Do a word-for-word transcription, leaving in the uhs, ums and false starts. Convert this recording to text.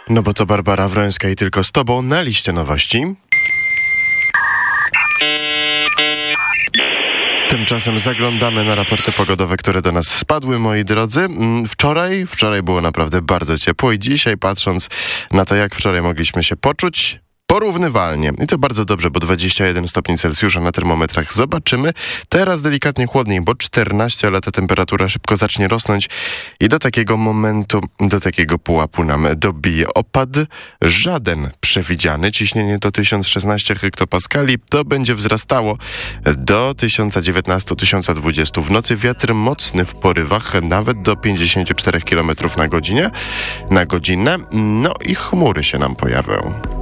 No bo to Barbara Wrońska i tylko z tobą na liście nowości. Tymczasem zaglądamy na raporty pogodowe, które do nas spadły, moi drodzy. Wczoraj, wczoraj było naprawdę bardzo ciepło i dzisiaj, patrząc na to, jak wczoraj mogliśmy się poczuć, porównywalnie. I to bardzo dobrze, bo dwadzieścia jeden stopni Celsjusza na termometrach zobaczymy. Teraz delikatnie chłodniej, bo czternaście, ale ta temperatura szybko zacznie rosnąć i do takiego momentu, do takiego pułapu nam dobije. Opad żaden przewidziany. Ciśnienie to tysiąc szesnaście hektopaskali. To będzie wzrastało do tysiąc dziewiętnaście do tysiąc dwadzieścia. W nocy wiatr mocny w porywach, nawet do pięćdziesiąt cztery kilometrów na godzinę, na godzinę. No i chmury się nam pojawią.